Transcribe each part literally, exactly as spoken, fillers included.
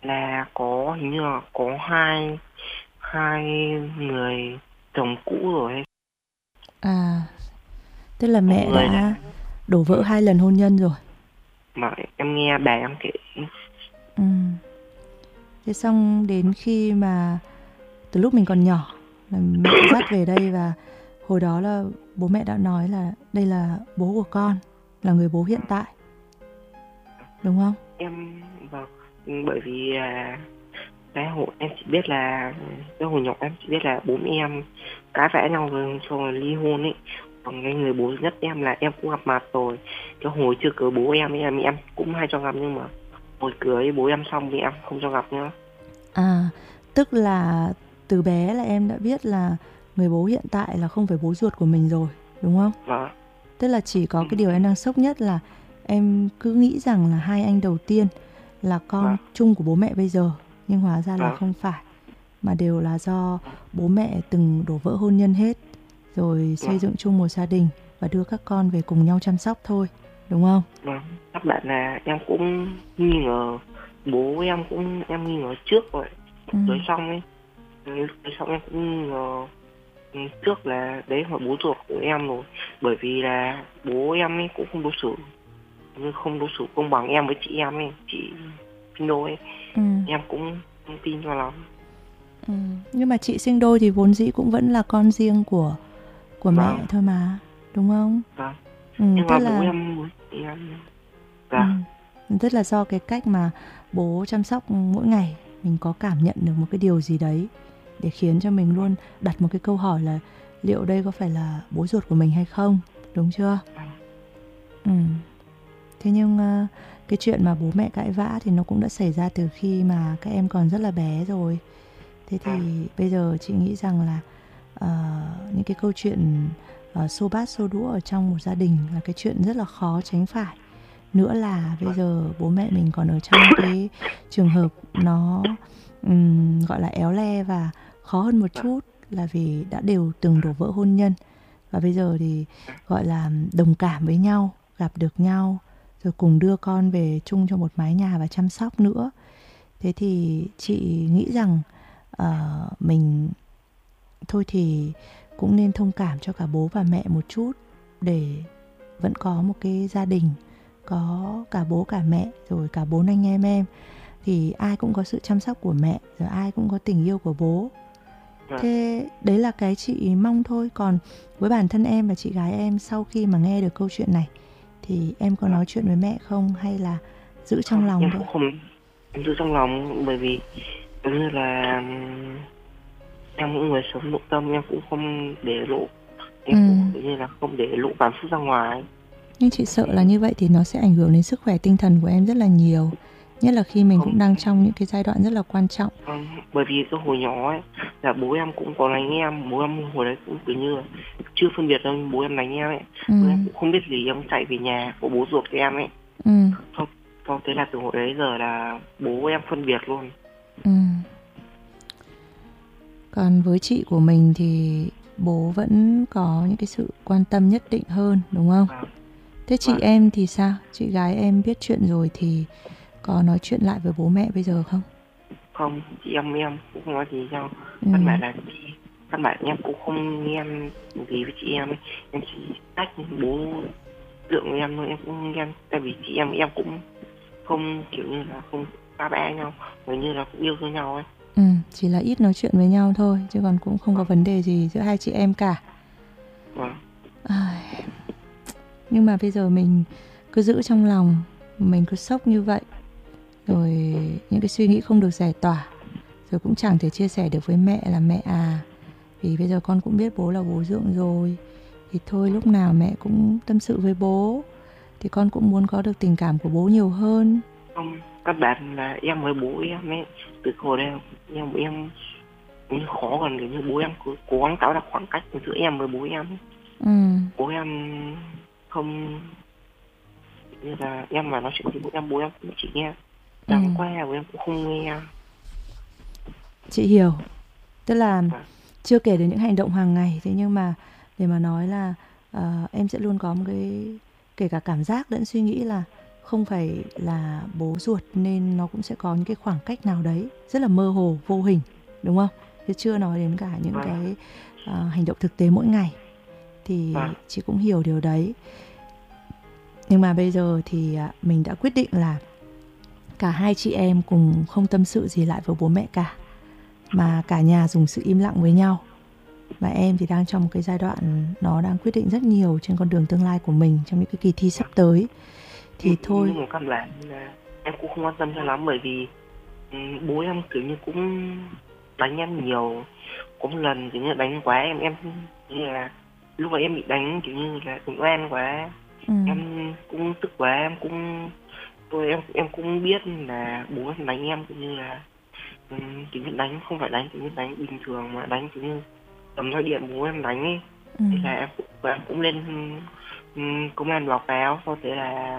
là có hình như là có hai hai người chồng cũ rồi ấy. À, tức là Một mẹ người là đã đổ vỡ vâng, hai lần hôn nhân rồi. mà em nghe bà em kể. Ừm, thế xong đến khi mà từ lúc mình còn nhỏ là mẹ dắt về đây và hồi đó là bố mẹ đã nói là đây là bố của con, là người bố hiện tại, đúng không? Em vâng, bởi vì à, cái hồi em chỉ biết là cái hồi nhỏ em chỉ biết là bố mẹ em cãi vã nhau rồi xong rồi ly hôn ấy. Còn cái người bố nhất em là em cũng gặp mặt rồi. Cái hồi chưa cưới bố em ấy là mẹ em cũng hay cho gặp, nhưng mà hồi cưới bố em xong thì em không cho gặp nữa. À, tức là từ bé là em đã biết là người bố hiện tại là không phải bố ruột của mình rồi, đúng không? Vâng. Tức là chỉ có Ừ, cái điều em đang sốc nhất là em cứ nghĩ rằng là hai anh đầu tiên là con vâng. chung của bố mẹ bây giờ, nhưng hóa ra là Vâng. không phải, mà đều là do bố mẹ từng đổ vỡ hôn nhân hết, rồi xây Vâng. dựng chung một gia đình và đưa các con về cùng nhau chăm sóc thôi, đúng không? Vâng. Các bạn là em cũng nghi ngờ bố em, cũng em nghi ngờ trước rồi. Ừ. Rồi xong ấy, rồi xong em cũng nghi ngờ ừ, trước là đấy là bố ruột của em rồi. Bởi vì là bố em ấy cũng không đối xử, như không đối xử công bằng em với chị em ấy, chị sinh đôi ấy. Ừ. Em cũng không tin cho lắm. Ừ. Nhưng mà chị sinh đôi thì vốn dĩ cũng vẫn là con riêng của của mẹ Vâng. thôi mà, đúng không? Vâng. Ừ, Nhưng tức mà bố là em với chị em. ừ, Vâng. tức là do cái cách mà bố chăm sóc mỗi ngày mình có cảm nhận được một cái điều gì đấy để khiến cho mình luôn đặt một cái câu hỏi là liệu đây có phải là bố ruột của mình hay không, đúng chưa? Vâng. Ừ. Thế nhưng ờ, cái chuyện mà bố mẹ cãi vã thì nó cũng đã xảy ra từ khi mà các em còn rất là bé rồi. Thế Vâng. thì bây giờ chị nghĩ rằng là ờ, những cái câu chuyện ờ, xô bát xô đũa ở trong một gia đình là cái chuyện rất là khó tránh phải. Nữa là bây Vâng. giờ bố mẹ mình còn ở trong cái trường hợp nó ừm, gọi là éo le và khó hơn một Vâng. chút là vì đã đều từng đổ vỡ hôn nhân và bây giờ thì gọi là đồng cảm với nhau, gặp được nhau rồi cùng đưa con về chung cho một mái nhà và chăm sóc nữa. Thế thì chị nghĩ rằng ờ, mình thôi thì cũng nên thông cảm cho cả bố và mẹ một chút để vẫn có một cái gia đình có cả bố cả mẹ rồi cả bốn anh em em thì ai cũng có sự chăm sóc của mẹ rồi ai cũng có tình yêu của bố. Vâng. Thế đấy là cái chị mong thôi. Còn với bản thân em và chị gái em sau khi mà nghe được câu chuyện này thì em có Vâng. nói chuyện với mẹ không hay là giữ trong Không, lòng em thôi? cũng không, em giữ trong lòng. Bởi vì giống như là em cũng người sống nội tâm, em cũng không để lộ, Ừ. em cũng kiểu như là không để lộ cảm xúc ra ngoài. Nhưng chị sợ Thì là như vậy thì nó sẽ ảnh hưởng đến sức khỏe tinh thần của em rất là nhiều. Nhất là khi mình không, cũng đang trong những cái giai đoạn rất là quan trọng. không, bởi vì cái hồi nhỏ ấy là bố em cũng có đánh em, bố em hồi đấy cũng kiểu như là chưa phân biệt đâu, bố em đánh em ấy. Ừ. Bố em cũng không biết gì, em chạy về nhà của bố ruột của em ấy. Ừ. Không, không, thế là từ hồi đấy giờ là bố em phân biệt luôn. Ừ. Còn với chị của mình thì bố vẫn có những cái sự quan tâm nhất định hơn, đúng không? Vâng. Thế chị Vâng. em thì sao? Chị gái em biết chuyện rồi thì có nói chuyện lại với bố mẹ bây giờ không? Không, chị em em cũng không nói gì nhau. Ừ. Căn bản là chị, căn bản em cũng không nghe em gì với chị em ấy. Em chỉ tách bố lượng với em thôi, em cũng không nghe. Tại vì chị em em cũng không kiểu như là không ba ba nhau, gần như là cũng yêu thương nhau ấy. Ừ, chỉ là ít nói chuyện với nhau thôi chứ còn cũng không có Vâng. vấn đề gì giữa hai chị em cả. Vâng. Ai, nhưng mà bây giờ mình cứ giữ trong lòng, mình cứ sốc như vậy, rồi những cái suy nghĩ không được giải tỏa, rồi cũng chẳng thể chia sẻ được với mẹ là mẹ à, vì bây giờ con cũng biết bố là bố dưỡng rồi, thì thôi lúc nào mẹ cũng tâm sự với bố, thì con cũng muốn có được tình cảm của bố nhiều hơn. Không, căn bản là em với bố em ấy, từ hồi đây em với em cũng khó, còn kiểu như bố em cứ cố gắng tạo ra khoảng cách giữa em với bố em ấy. Ừ, Bố em không, như là em mà nói chuyện với bố em, bố em cũng chỉ nghe ừ, đáng qua, bố em cũng không nghe. chị hiểu. Tức là Vâng. chưa kể đến những hành động hàng ngày, thế nhưng mà để mà nói là ờ, em sẽ luôn có một cái kể cả cảm giác lẫn suy nghĩ là không phải là bố ruột nên nó cũng sẽ có những cái khoảng cách nào đấy rất là mơ hồ, vô hình, đúng không? Chứ chưa nói đến cả những Vâng. cái uh, hành động thực tế mỗi ngày. Thì Vâng. chị cũng hiểu điều đấy. Nhưng mà bây giờ thì uh, mình đã quyết định là cả hai chị em cùng không tâm sự gì lại với bố mẹ cả, mà cả nhà dùng sự im lặng với nhau. Và em thì đang trong một cái giai đoạn nó đang quyết định rất nhiều trên con đường tương lai của mình trong những cái kỳ thi sắp tới. Thì nhưng, thôi. Nhưng mà căn bản là em cũng không quan tâm cho lắm, bởi vì um, bố em kiểu như cũng đánh em nhiều. Có một lần kiểu như đánh quá em em như là lúc mà em bị đánh kiểu như là cũng oan quá. Ừ. Em cũng tức quá, em cũng tôi em em cũng biết là bố em đánh em kiểu như là um, kiểu như đánh không phải đánh kiểu như đánh bình thường, mà đánh kiểu như cầm roi điện bố em đánh ấy. Ừ. Thế là em cũng, em cũng lên um, công an báo cáo. Sau thế là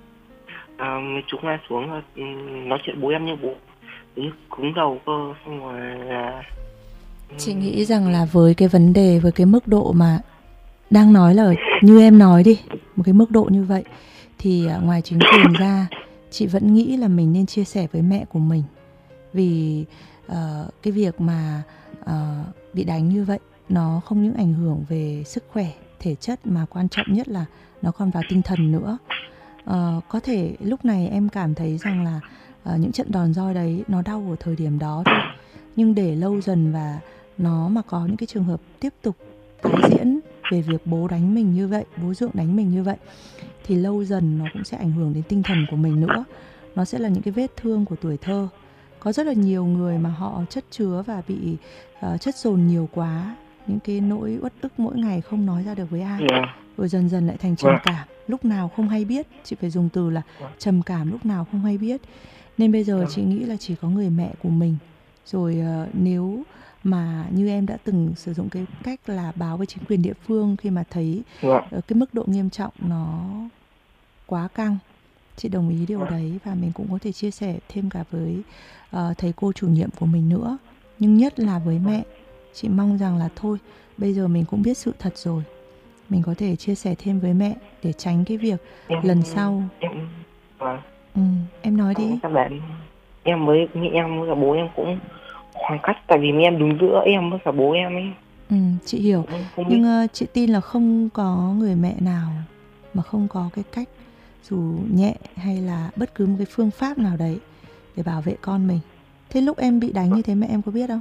uh, chúng em xuống um, nói chuyện bố em như bố như cứng đầu cơ. Xong rồi là um, Chị nghĩ rằng là với cái vấn đề, với cái mức độ mà đang nói là như em nói đi, một cái mức độ như vậy, thì ngoài chính quyền ra, chị vẫn nghĩ là mình nên chia sẻ với mẹ của mình. Vì uh, cái việc mà uh, bị đánh như vậy nó không những ảnh hưởng về sức khỏe, thể chất, mà quan trọng nhất là nó còn vào tinh thần nữa. Uh, có thể lúc này em cảm thấy rằng là uh, những trận đòn roi đấy nó đau ở thời điểm đó thôi, nhưng để lâu dần và nó mà có những cái trường hợp tiếp tục tái diễn về việc bố đánh mình như vậy, bố Dượng đánh mình như vậy, thì lâu dần nó cũng sẽ ảnh hưởng đến tinh thần của mình nữa. Nó sẽ là những cái vết thương của tuổi thơ. Có rất là nhiều người mà họ chất chứa và bị uh, chất dồn nhiều quá, những cái nỗi uất ức mỗi ngày không nói ra được với ai, yeah. rồi dần dần lại thành trầm cảm, lúc nào không hay biết. Chị phải dùng từ là trầm cảm lúc nào không hay biết. Nên bây giờ chị nghĩ là chỉ có người mẹ của mình. Rồi uh, nếu mà như em đã từng sử dụng cái cách là báo với chính quyền địa phương khi mà thấy uh, cái mức độ nghiêm trọng nó quá căng, chị đồng ý điều đấy. Và mình cũng có thể chia sẻ thêm cả với uh, thầy cô chủ nhiệm của mình nữa. Nhưng nhất là với mẹ, chị mong rằng là thôi, bây giờ mình cũng biết sự thật rồi, mình có thể chia sẻ thêm với mẹ để tránh cái việc em, lần sau em, à, ừ, em nói đi. Các bạn, em với mẹ em với cả bố em cũng khoảng cách, tại vì mẹ em đứng giữa em với cả bố em ấy. Ừ, chị hiểu. Nhưng uh, chị tin là không có người mẹ nào mà không có cái cách dù nhẹ hay là bất cứ một cái phương pháp nào đấy để bảo vệ con mình. Thế lúc em bị đánh như thế mẹ em có biết không?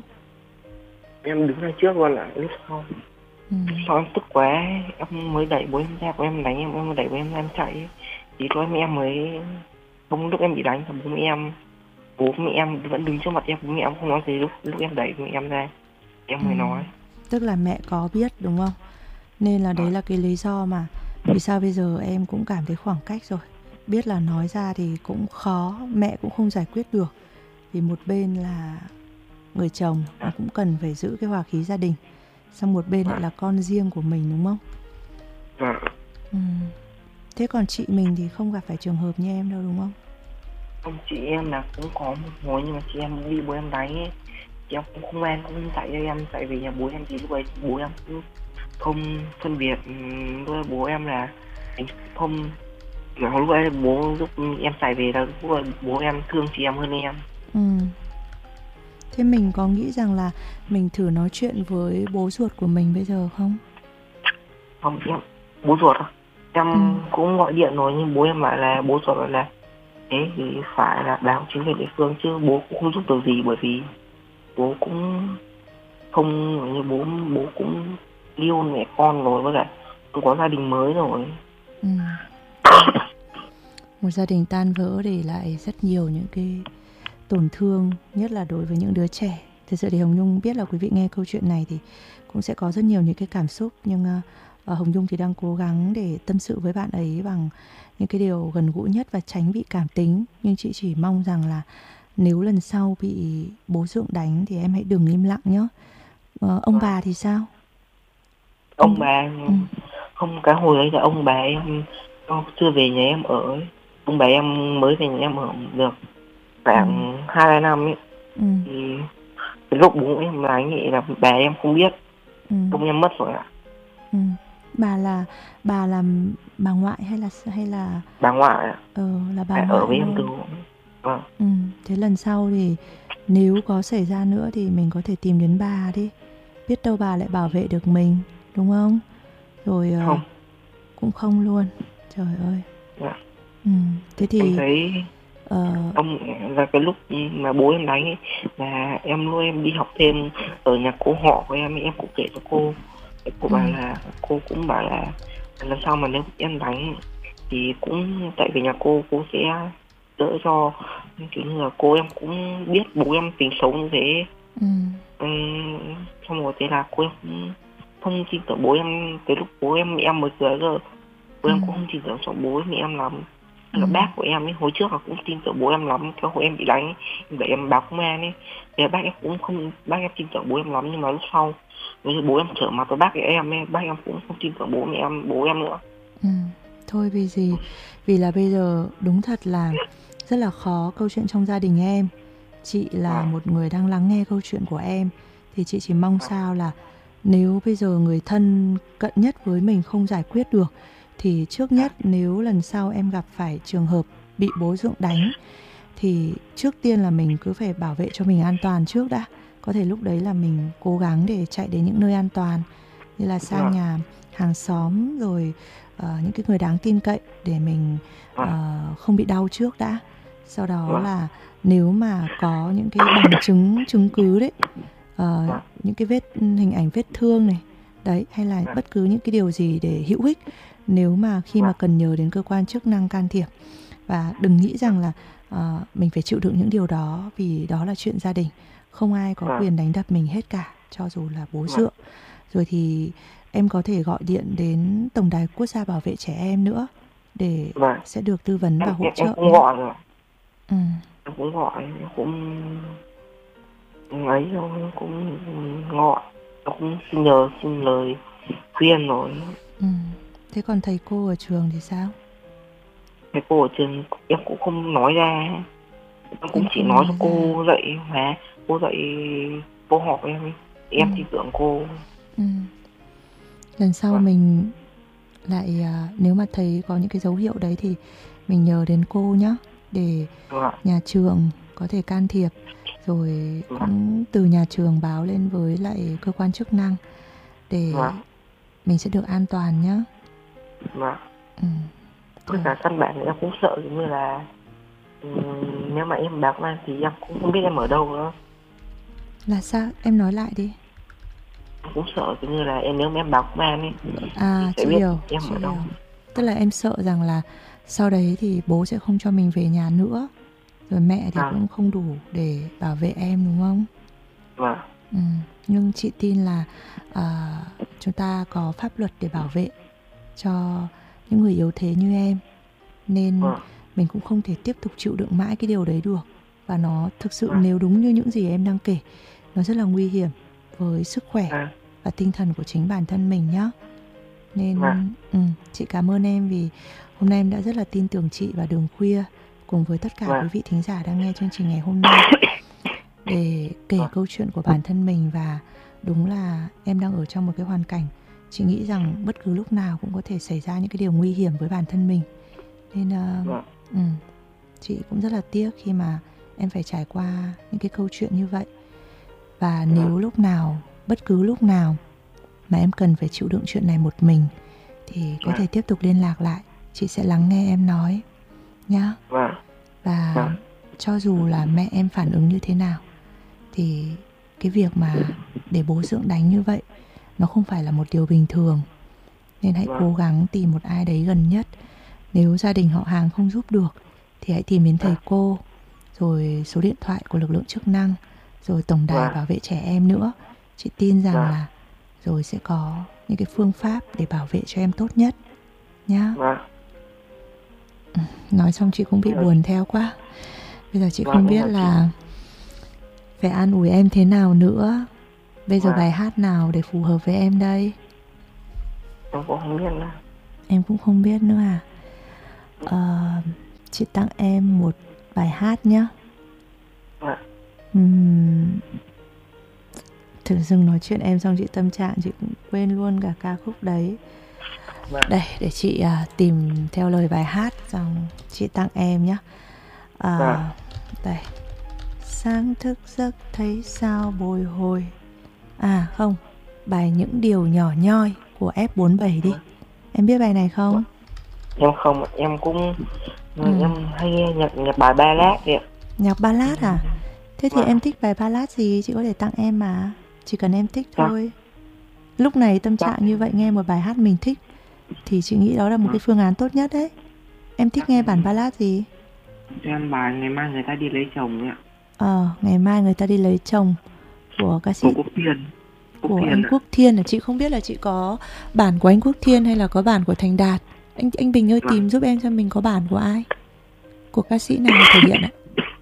Em đứng ra trước luôn ạ. Lúc sau ừ. Lúc sau em tức quá, em mới đẩy bố em ra, bố em đánh em, em mới đẩy bố em ra em chạy. Thì lúc em em mới không, lúc em bị đánh thì bố mẹ em bố mẹ em vẫn đứng trước mặt em, bố mẹ em không nói gì. Lúc lúc em đẩy mẹ em ra em mới ừ. nói. Tức là mẹ có biết đúng không? Nên là đấy là cái lý do mà vì sao bây giờ em cũng cảm thấy khoảng cách rồi. Biết là nói ra thì cũng khó, mẹ cũng không giải quyết được. Vì một bên là người chồng, nó cũng cần phải giữ cái hòa khí gia đình, xong một bên lại là con riêng của mình, đúng không? Vâng. ừ. Thế còn chị mình thì không gặp phải trường hợp như em đâu đúng không? Không, chị em là cũng có một hồi, nhưng mà chị em bị bố em đánh ấy. Chị em cũng không quen, cũng chạy cho em chạy về nhà bố em. Thì lúc ấy bố em cũng không phân biệt với bố em là không, lúc ấy bố giúp em chạy về là lúc ấy bố em thương chị em hơn em. ừ. Thế mình có nghĩ rằng là mình thử nói chuyện với bố ruột của mình bây giờ không? Không, em bố ruột à? Em ừ. cũng gọi điện rồi, nhưng bố em bảo là bố ruột bảo là thế thì phải là báo chính quyền địa phương, chứ bố cũng không giúp được gì, bởi vì bố cũng không, như bố bố cũng ly hôn mẹ con rồi, với lại cũng có gia đình mới rồi. ừ. Một gia đình tan vỡ để lại rất nhiều những cái tổn thương, nhất là đối với những đứa trẻ. Thực sự thì Hồng Nhung biết là quý vị nghe câu chuyện này thì cũng sẽ có rất nhiều những cái cảm xúc, nhưng uh, Hồng Nhung thì đang cố gắng để tâm sự với bạn ấy bằng những cái điều gần gũi nhất và tránh bị cảm tính. Nhưng chị chỉ mong rằng là nếu lần sau bị bố Dượng đánh thì em hãy đừng im lặng nhé. uh, Ông bà thì sao? Ông, ông bà ừ. Không, cái hồi đấy là ông bà em chưa về nhà em ở ấy. Ông bà em mới về nhà em ở được khoảng ừ. hai ba năm ấy. ừ. Thì cái lúc bố em đánh thì là bà em không biết. ừ. Ông em mất rồi ạ. ừ. Bà là bà là bà ngoại hay là hay là Bà ngoại ạ. ờ là bà Phải ở ngoại với em luôn. từ. Vâng. Ừ, thế lần sau thì nếu có xảy ra nữa thì mình có thể tìm đến bà đi. Biết đâu bà lại bảo vệ được mình, đúng không? Rồi ờ, Không. cũng không luôn. Trời ơi. Dạ. Ừ, thế Em thì thấy ờ, ông là cái lúc mà bố em đánh ấy, là em luôn em đi học thêm ở nhà cô họ của em ấy, em cũng kể cho cô. Cái cô ừ, bảo là cô cũng bảo là lần sau mà nếu em đánh thì cũng tại vì nhà cô cô sẽ đỡ cho, kiểu như là cô em cũng biết bố em tính xấu như thế. ừ, Ừm, xong rồi thế là cô em cũng không tin tưởng bố em. Cái lúc bố em mẹ em mới cưới cơ, bố ừ, em cũng không tin tưởng cho bố mẹ em lắm. ừ, Là bác của em ấy hồi trước là cũng tin tưởng bố em lắm, cái hồi em bị đánh ấy, để em báo công an ấy, thì bác em cũng không, bác em tin tưởng bố em lắm, nhưng mà lúc sau bây giờ bố em trở mặt với bác của em ấy, bác em cũng không tin tưởng bố mẹ em bố em nữa. ừ. Thôi vì gì? Vì là bây giờ đúng thật là rất là khó câu chuyện trong gia đình em. Chị là Vâng. một người đang lắng nghe câu chuyện của em thì chị chỉ mong Vâng. sao là nếu bây giờ người thân cận nhất với mình không giải quyết được thì trước nhất nếu lần sau em gặp phải trường hợp bị bố dượng đánh thì trước tiên là mình cứ phải bảo vệ cho mình an toàn trước đã. Có thể lúc đấy là mình cố gắng để chạy đến những nơi an toàn, như là sang Vâng. nhà hàng xóm rồi ờ, những cái người đáng tin cậy để mình Vâng. ờ, không bị đau trước đã. Sau đó Vâng. là nếu mà có những cái bằng chứng chứng cứ đấy, ờ, Vâng. những cái vết hình ảnh vết thương này đấy, hay là Vâng. bất cứ những cái điều gì để hữu ích, nếu mà khi mà Vâng. cần nhờ đến cơ quan chức năng can thiệp. Và đừng nghĩ rằng là ờ, mình phải chịu đựng những điều đó, vì đó là chuyện gia đình, không ai có Vâng. quyền đánh đập mình hết cả, cho dù là bố Vâng. dượng. Rồi thì em có thể gọi điện đến Tổng đài Quốc gia Bảo vệ trẻ em nữa để Vâng. sẽ được tư vấn và em hỗ em em trợ cũng nhé. gọi rồi, Ừ. em cũng gọi, em cũng ấy thôi, cũng gọi, em cũng xin nhờ xin lời khuyên rồi. Ừ. Thế còn thầy cô ở trường thì sao? Thầy cô ở trường em cũng không nói ra, em cũng Em chỉ không nói cho nói ra. cô dạy mà cô dạy cô học em ấy. Ừ. Em tin tưởng cô. Ừ. Lần sau Vâng. mình lại à, nếu mà thấy có những cái dấu hiệu đấy thì mình nhờ đến cô nhé, để Vâng. nhà trường có thể can thiệp, rồi Vâng. cũng từ nhà trường báo lên với lại cơ quan chức năng để Vâng. mình sẽ được an toàn nhé. Vâng. Ừ. Với Rồi. cả căn bản thì em cũng sợ giống như là ừm, nếu mà em báo công an thì em cũng không biết em ở đâu nữa. Là sao? Em nói lại đi. Em cũng sợ giống như là em nếu mà em báo công an ấy thì À, sẽ chị biết hiểu, em chị ở đâu. hiểu. Tức là em sợ rằng là sau đấy thì bố sẽ không cho mình về nhà nữa, rồi mẹ thì Vâng. cũng không đủ để bảo vệ em, đúng không? Vâng. Ừ. Nhưng chị tin là à, chúng ta có pháp luật để bảo vệ cho những người yếu thế như em, nên Vâng. mình cũng không thể tiếp tục chịu đựng mãi cái điều đấy được. Và nó thực sự, Vâng. nếu đúng như những gì em đang kể, nó rất là nguy hiểm với sức khỏe Vâng. và tinh thần của chính bản thân mình nhé. Vâng. Nên ừ, chị cảm ơn em vì hôm nay em đã rất là tin tưởng chị và Đường Khuya cùng với tất cả Vâng. quý vị thính giả đang nghe chương trình ngày hôm nay để kể Vâng. câu chuyện của bản thân mình. Và đúng là em đang ở trong một cái hoàn cảnh, chị nghĩ rằng bất cứ lúc nào cũng có thể xảy ra những cái điều nguy hiểm với bản thân mình. Nên uh, Vâng. ừ, chị cũng rất là tiếc khi mà em phải trải qua những cái câu chuyện như vậy. Và Vâng. nếu lúc nào, bất cứ lúc nào mà em cần phải chịu đựng chuyện này một mình thì có Vâng. thể tiếp tục liên lạc lại, chị sẽ lắng nghe em nói nhá. Vâng. Và Vâng. cho dù là mẹ em phản ứng như thế nào thì cái việc mà để bố dượng đánh như vậy nó không phải là một điều bình thường. Nên hãy Vâng. cố gắng tìm một ai đấy gần nhất. Nếu gia đình họ hàng không giúp được thì hãy tìm đến thầy cô, rồi số điện thoại của lực lượng chức năng, rồi tổng đài Vâng. bảo vệ trẻ em nữa. Chị tin rằng Vâng. là rồi sẽ có những cái phương pháp để bảo vệ cho em tốt nhất nhá. Vâng. Nói xong chị cũng bị buồn theo quá. Bây giờ chị Vâng, không em biết chào chị. là phải an ủi em thế nào nữa. Bây giờ Vâng. bài hát nào để phù hợp với em đây? Em cũng không biết nữa. Em cũng không biết nữa à? Ờ, chị tặng em một bài hát nhé. Vâng. Uhm, Tự dưng nói chuyện em xong chị tâm trạng chị cũng quên luôn cả ca khúc đấy. Vâng. Đây, để chị à, tìm theo lời bài hát xong chị tặng em nhé. À, Vâng. đây. Sáng thức giấc thấy sao bồi hồi. À không, bài Những Điều Nhỏ Nhoi của ép bốn bảy đi. Em biết bài này không? Em không, em cũng Ừ. em hay nhạc nhạc bài ballad vậy. Nhạc ballad à? Thế thì Vâng. em thích bài ballad gì chị có thể tặng em mà. Chỉ cần em thích Vâng. thôi. Lúc này tâm Vâng. trạng như vậy nghe một bài hát mình thích thì chị nghĩ đó là một Vâng. cái phương án tốt nhất đấy. Em thích nghe bản ballad gì? Em bài Ngày Mai Người Ta Đi Lấy Chồng ấy ạ. Ờ, Ngày Mai Người Ta Đi Lấy Chồng của ca sĩ Của Quốc Thiên. Quốc của Thiên anh ạ. Quốc Thiên. Chị không biết là chị có bản của anh Quốc Thiên hay là có bản của Thành Đạt. Anh anh Bình ơi, Vâng. tìm giúp em xem mình có bản của ai, của ca sĩ nào thể hiện ạ.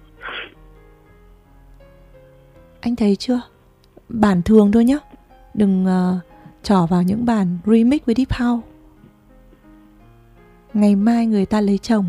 Anh thấy chưa? Bản thường thôi nhá, đừng uh, trỏ vào những bản remix với Deep House. Ngày Mai Người Ta Lấy Chồng.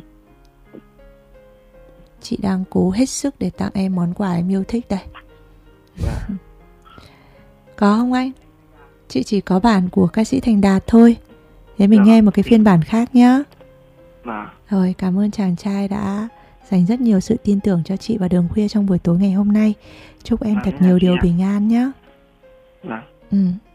Chị đang cố hết sức để tặng em món quà em yêu thích đây. Vâng. Có không anh? Chị chỉ có bản của ca sĩ Thành Đạt thôi. Thế mình Vâng. nghe một cái phiên bản khác nhá. Vâng. Rồi, cảm ơn chàng trai đã dành rất nhiều sự tin tưởng cho chị vào Đường Khuya trong buổi tối ngày hôm nay. Chúc em Vâng, thật em nhiều chị điều ạ. bình an nhé. Vâng. Ừ.